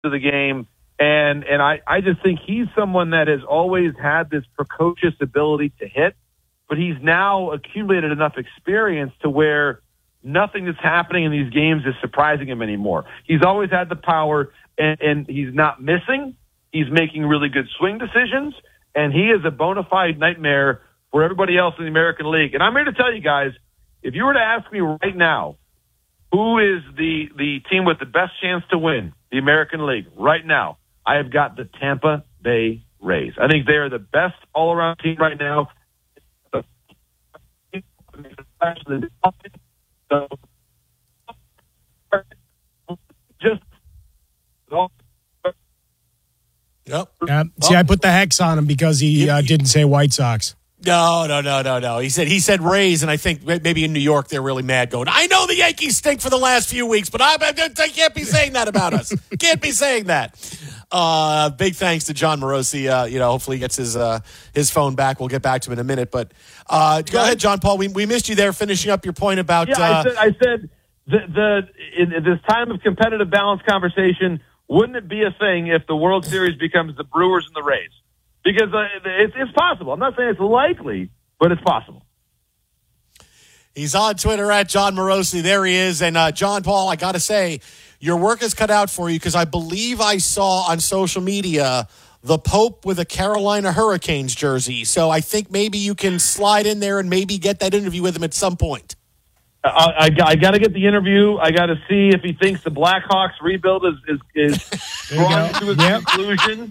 to the game. And I just think he's someone that has always had this precocious ability to hit, but he's now accumulated enough experience to where nothing that's happening in these games is surprising him anymore. He's always had the power, and he's not missing. He's making really good swing decisions, and he is a bona fide nightmare for everybody else in the American League. And I'm here to tell you guys, if you were to ask me right now, who is the team with the best chance to win the American League right now, I have got the Tampa Bay Rays. I think they are the best all-around team right now. See, I put the hex on him because he didn't say White Sox. No. He said Rays, and I think maybe in New York they're really mad going, I know the Yankees stink for the last few weeks, but I can't be saying that about us. Can't be saying that. Big thanks to Jon Morosi. Hopefully he gets his phone back. We'll get back to him in a minute. But go ahead, John Paul. We missed you there finishing up your point about... Yeah, I said in this time of competitive balance conversation, wouldn't it be a thing if the World Series becomes the Brewers and the Rays? Because it's possible. I'm not saying it's likely, but it's possible. He's on Twitter at Jon Morosi. There he is. And John Paul, I got to say, your work is cut out for you because I believe I saw on social media the Pope with a Carolina Hurricanes jersey. So I think maybe you can slide in there and maybe get that interview with him at some point. I got to get the interview. I got to see if he thinks the Blackhawks rebuild is drawing to a conclusion.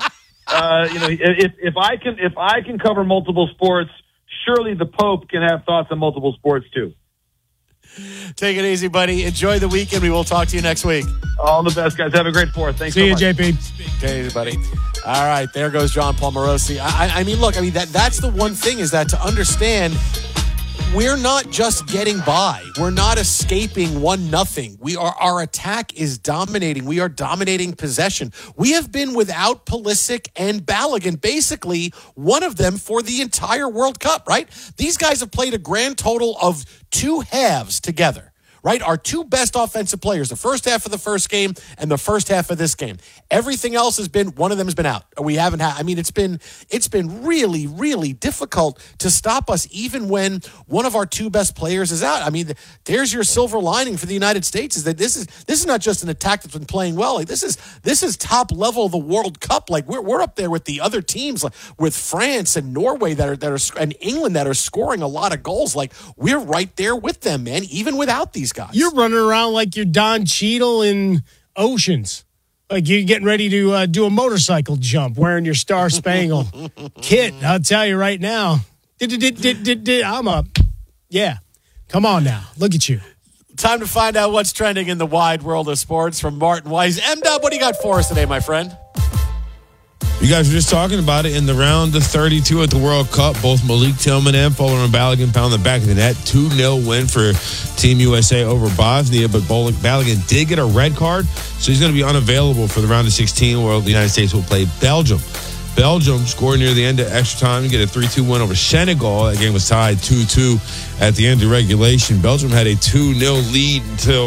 If I can cover multiple sports, surely the Pope can have thoughts on multiple sports too. Take it easy, buddy. Enjoy the weekend. We will talk to you next week. All the best, guys. Have a great Fourth. Thanks so much. See you, JP. Take it easy, buddy. All right, there goes Jon Paul Morosi. That's the one thing is that to understand, we're not just getting by. We're not escaping 1-0. Our attack is dominating. We are dominating possession. We have been without Pulisic and Balogun, basically one of them for the entire World Cup, right? These guys have played a grand total of 2 halves together. Right? Our 2 best offensive players, the first half of the first game and the first half of this game. Everything else has been, one of them has been out. We haven't had, it's been really, really difficult to stop us even when one of our 2 best players is out. There's your silver lining for the United States is that this is not just an attack that's been playing well. Like this is top level of the World Cup. Like we're up there with the other teams, like with France and Norway that are and England that are scoring a lot of goals. Like we're right there with them, man, even without these guys. You're running around like you're Don Cheadle in Oceans. Like you're getting ready to do a motorcycle jump wearing your Star Spangled kit. I'll tell you right now. I'm up. Yeah. Come on now. Look at you. Time to find out what's trending in the wide world of sports from Martin Weiss. M-Dub, what do you got for us today, my friend? You guys were just talking about it in the round of 32 at the World Cup. Both Malik Tillman and Fuller and Balogun found the back of the net. 2-0 win for Team USA over Bosnia, but Balogun did get a red card, so he's going to be unavailable for the round of 16 where the United States will play Belgium. Belgium scored near the end of extra time to get a 3-2 win over Senegal. That game was tied 2-2 at the end of regulation. Belgium had a 2-0 lead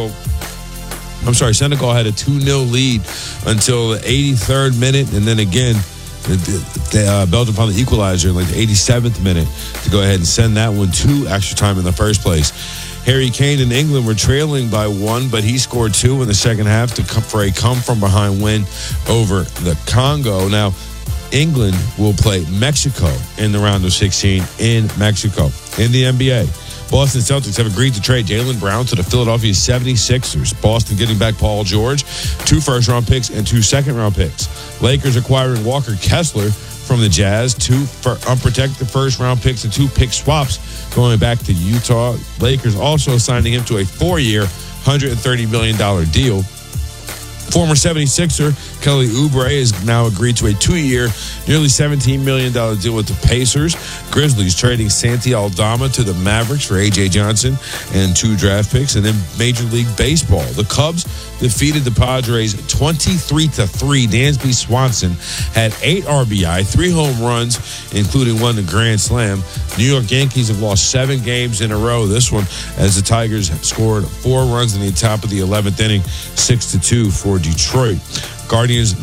Senegal had a 2-0 lead until the 83rd minute, and then again, Belgium found the equalizer in the 87th minute to go ahead and send that one to extra time in the first place. Harry Kane and England were trailing by 1, but he scored 2 in the second half for a come-from-behind win over the Congo. Now, England will play Mexico in the round of 16 in Mexico. In the NBA, Boston Celtics have agreed to trade Jaylen Brown to the Philadelphia 76ers. Boston getting back Paul George, 2 first-round picks and 2 second-round picks. Lakers acquiring Walker Kessler from the Jazz, 2 unprotected first-round picks and 2 pick swaps going back to Utah. Lakers also signing him to a 4-year, $130 million deal. Former 76er Kelly Oubre has now agreed to a 2-year, nearly $17 million deal with the Pacers. Grizzlies trading Santi Aldama to the Mavericks for A.J. Johnson and 2 draft picks. And then Major League Baseball. The Cubs defeated the Padres 23-3. Dansby Swanson had 8 RBI, 3 home runs, including 1 to grand slam. New York Yankees have lost 7 games in a row. This one as the Tigers scored 4 runs in the top of the 11th inning, 6-2 for Detroit. Guardians